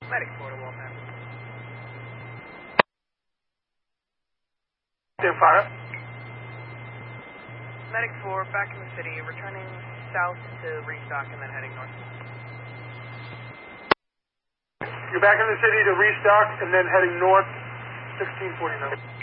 Medic 4 to Waltham. Stand fire. Medic 4, back in the city, returning south to restock and then heading north. You're back in the city to restock and then heading north, 1649.